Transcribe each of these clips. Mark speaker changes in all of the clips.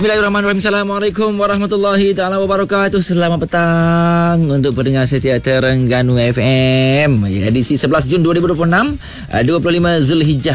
Speaker 1: Bismillahirrahmanirrahim. Assalamualaikum warahmatullahi taala wabarakatuh. Selamat petang untuk pendengar setia Terengganu FM. Edisi 11 Jun 2026, 25 Zulhijjah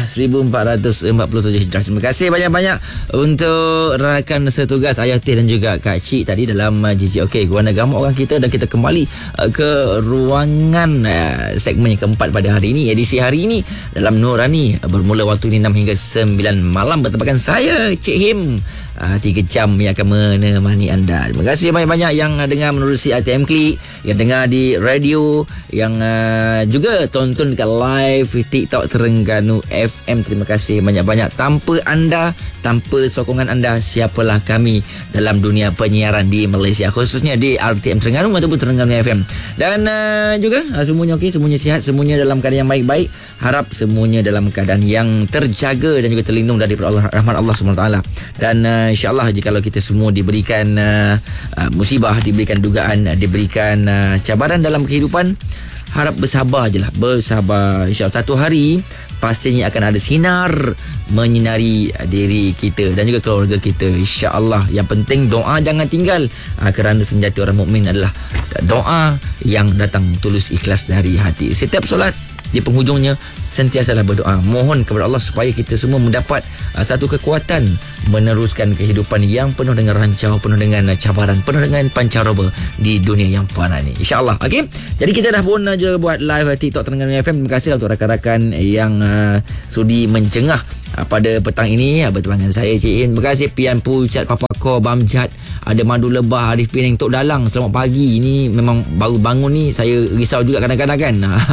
Speaker 1: 1447 Hijrah. Terima kasih banyak-banyak untuk rakan setugas Ayah Teh dan juga Kak Cik tadi dalam GGOK Guana Gamuk orang kita, dan kita kembali ke ruangan segmen yang keempat pada hari ini, edisi hari ini dalam Nurani, bermula waktu ini 6 hingga 9 malam bertepakan saya Cik Him. 3 jam yang akan menemani anda. Terima kasih banyak-banyak yang dengar menerusi ATM Klik, yang dengar di radio, yang juga tonton dekat live TikTok Terengganu FM. Terima kasih banyak-banyak. Tanpa anda, tanpa sokongan anda, siapalah kami dalam dunia penyiaran di Malaysia, khususnya di RTM Terengganu ataupun Terengganu FM. Dan juga semuanya okey, semuanya sihat, semuanya dalam keadaan yang baik-baik. Harap semuanya dalam keadaan yang terjaga dan juga terlindung daripada rahmat Allah SWT. Dan insyaAllah jikalau kita semua diberikan musibah, diberikan dugaan, diberikan cabaran dalam kehidupan, harap bersabar je lah. Bersabar. InsyaAllah satu hari pastinya akan ada sinar menyinari diri kita dan juga keluarga kita, insyaAllah. Yang penting doa jangan tinggal, kerana senjata orang mukmin adalah doa yang datang tulus ikhlas dari hati. Setiap solat di penghujungnya sentiasalah berdoa, mohon kepada Allah supaya kita semua mendapat satu kekuatan meneruskan kehidupan yang penuh dengan rancau, penuh dengan cabaran, penuh dengan pancaroba di dunia yang fana ni, insyaAllah. Okay? Jadi kita dah pun je buat live TikTok Terengganu FM. Terima kasih untuk rakan-rakan yang sudi mencengah pada petang ini bertemangan saya Cik In. Terima kasih Pian Pucat, Papa Ko, Bamjat, ada Madu Lebah, Arif Penang, Tok Dalang. Selamat pagi. Ini memang baru bangun ni, saya risau juga kadang-kadang kan.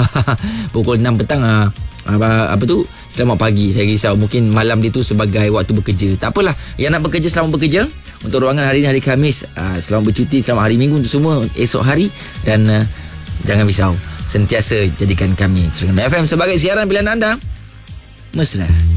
Speaker 1: Pukul 6 petang apa tu, selamat pagi, saya risau mungkin malam dia tu sebagai waktu bekerja. Tak apalah, yang nak bekerja selamat bekerja. Untuk ruangan hari ni hari Khamis, selamat bercuti, selamat hari Minggu untuk semua esok hari. Dan jangan risau, sentiasa jadikan kami Terengganu FM sebagai siaran pilihan anda. Mesra.